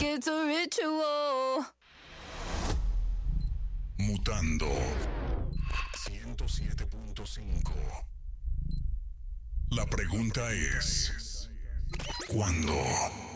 it's a ritual. Mutando 107.5. La pregunta es: ¿cuándo?